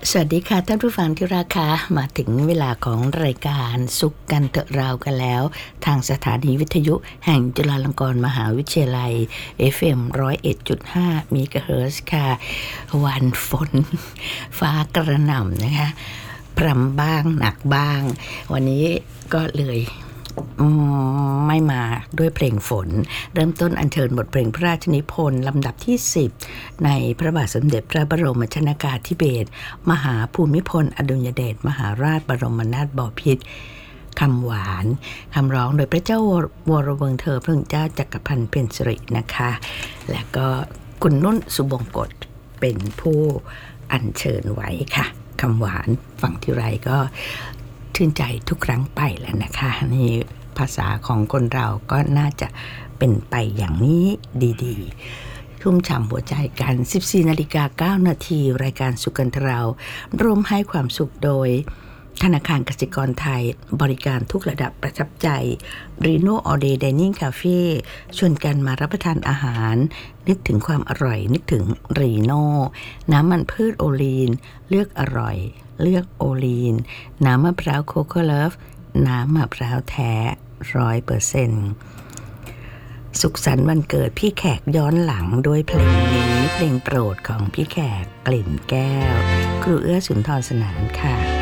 สวัสดีค่ะท่านผู้ฟังที่รักค่ะมาถึงเวลาของรายการสุขกันเถอะเรากันแล้วทางสถานีวิทยุแห่งจุฬาลงกรณ์มหาวิทยาลัย FM 101.5 เมกะเฮิรตซ์ค่ะวันฝนฟ้ากระหน่ำนะคะพรำบ้างหนักบ้างวันนี้ก็เลยไม่มาด้วยเพลงฝนเริ่มต้นอัญเชิญบทเพลงพระราชนิพนธ์ลำดับที่10ในพระบาทสมเด็จพระบรมชนกาธิเบศรมหาภูมิพลอดุลยเดชมหาราชบรมนาถบพิตรคำหวานคำร้องโดยพระเจ้าวรวงศ์เธอพระองค์เจ้าจักรพันธ์เพ็ญสิรินะคะและก็คุณนุ่นสุบงกฎเป็นผู้อัญเชิญไว้ค่ะคำหวานฟังที่ไรก็ชื่นใจทุกครั้งไปแล้วนะคะนี่ภาษาของคนเราก็น่าจะเป็นไปอย่างนี้ดีๆชุ่มฉ่ำหัวใจกัน 14:09 นาทีรายการสุขกันเถอะเราร่วมให้ความสุขโดยธนาคารกสิกรไทยบริการทุกระดับประทับใจ Reno All Day Dining Cafe ชวนกันมารับประทานอาหารนึกถึงความอร่อยนึกถึง Reno น้ำมันพืชโอลีนเลือกอร่อยเลือกโอลีนน้ำมะพร้าวโคโค่เลิฟน้ำมะพร้าวแท้ 100%สุขสันต์วันเกิดพี่แขกย้อนหลังด้วยเพลงนี้เพลงโปรดของพี่แขกกลิ่นแก้วครูเอื้อสุนทรสนานค่ะ